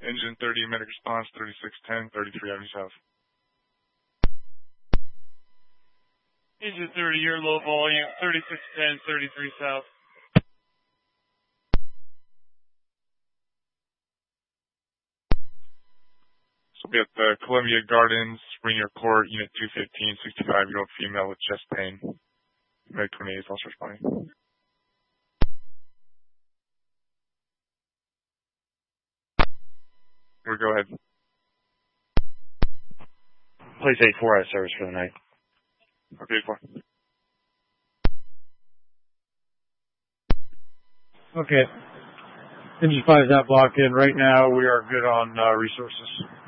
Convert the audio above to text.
Engine 30, medic response 3610, 33 Avenue South. Engine 30, you're low volume, 3610, 33 South. So we at the Columbia Gardens, Rainier Court, Unit 215, 65-year-old female with chest pain. Medic 28 is also responding. Go ahead. Place 84 out of service for the night. Okay, 4. Okay. Engine 5 is at block in. Right now, we are good on resources.